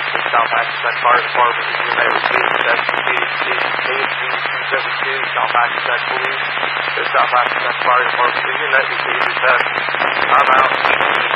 to South Hackensack Fire Department. You may receive ASG 272 South Hackensack Police. The South Hackensack Fire Department. You may receive your text. I'm out.